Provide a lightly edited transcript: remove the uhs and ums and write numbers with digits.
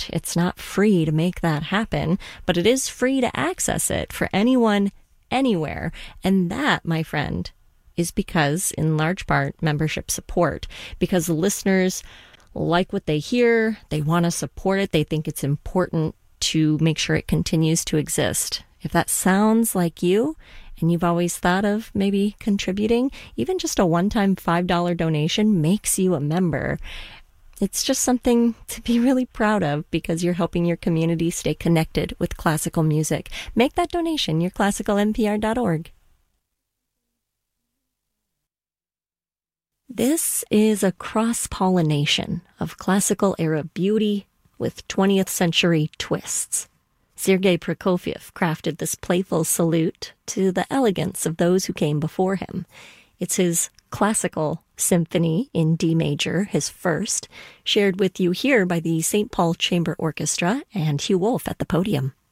cost. It's not free to make that happen, but it is free to access it for anyone, anywhere. And that, my friend, is because, in large part, membership support. Because the listeners like what they hear, they want to support it, they think it's important to make sure it continues to exist. If that sounds like you, and you've always thought of maybe contributing, even just a one-time $5 donation makes you a member. It's just something to be really proud of because you're helping your community stay connected with classical music. Make that donation, yourclassicalnpr.org. This is a cross-pollination of classical-era beauty with 20th century twists. Sergei Prokofiev crafted this playful salute to the elegance of those who came before him. It's his classical symphony in D major, his first, shared with you here by the St. Paul Chamber Orchestra and Hugh Wolf at the podium.